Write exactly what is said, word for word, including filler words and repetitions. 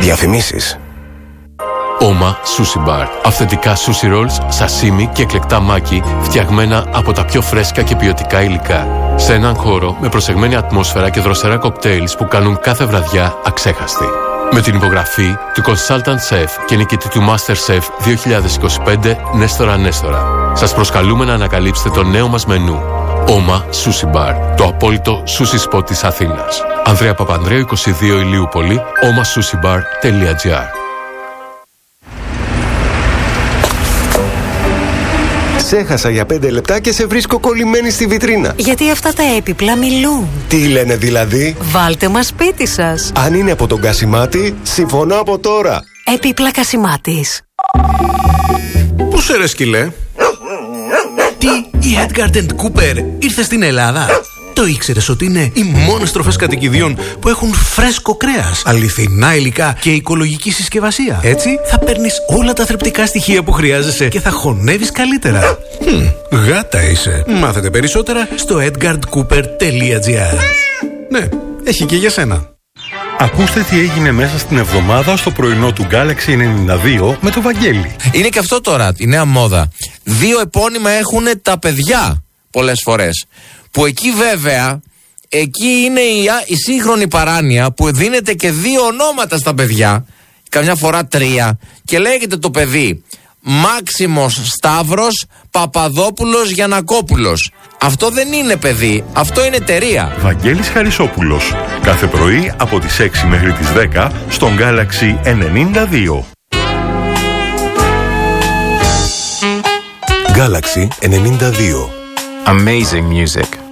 Διαφημίσεις. Oma Sushi Bar. Αυθεντικά sushi rolls, σασίμι και εκλεκτά μάκι φτιαγμένα από τα πιο φρέσκα και ποιοτικά υλικά. Σε έναν χώρο με προσεγμένη ατμόσφαιρα και δροσερά κοκτέιλς που κάνουν κάθε βραδιά αξέχαστη. Με την υπογραφή του Consultant Chef και νικητή του MasterChef δύο χιλιάδες είκοσι πέντε Νέστορα Νέστορα. Σας προσκαλούμε να ανακαλύψετε το νέο μας μενού. Oma Sushi Bar, το απόλυτο sushi spot της Αθήνας. Ανδρέα Παπανδρέου είκοσι δύο Ηλιούπολη, oma sushi bar τελεία gr. Σε έχασα για πέντε λεπτά και σε βρίσκω κολλημένη στη βιτρίνα. Γιατί αυτά τα έπιπλα μιλούν. Τι λένε δηλαδή? Βάλτε μας σπίτι σας. Αν είναι από τον Κασιμάτη, συμφωνώ από τώρα. Έπιπλα Κασιμάτης. Πού σε ρε σκυλέ? Τι, η Edgard and Cooper ήρθε στην Ελλάδα? Το ήξερες ότι είναι οι μόνες τροφές κατοικιδίων που έχουν φρέσκο κρέας, αληθινά υλικά και οικολογική συσκευασία? Έτσι θα παίρνεις όλα τα θρεπτικά στοιχεία που χρειάζεσαι και θα χωνεύεις καλύτερα. Hm, γάτα είσαι. Μάθετε περισσότερα στο edgard cooper τελεία gr. Ναι, έχει και για σένα. Ακούστε τι έγινε μέσα στην εβδομάδα στο πρωινό του Galaxy ενενήντα δύο με το Βαγγέλη. Είναι και αυτό τώρα, η νέα μόδα. Δύο επώνυμα έχουν τα παιδιά πολλές φορές. Που εκεί βέβαια, εκεί είναι η, η σύγχρονη παράνοια που δίνεται και δύο ονόματα στα παιδιά, καμιά φορά τρία, και λέγεται το παιδί Μάξιμος Σταύρος Παπαδόπουλος Γιαννακόπουλος. Αυτό δεν είναι παιδί, αυτό είναι εταιρεία. Βαγγέλης Χαρισόπουλος, κάθε πρωί από τις έξι μέχρι τις δέκα στον Galaxy ενενήντα δύο. Galaxy ενενήντα δύο. Amazing music.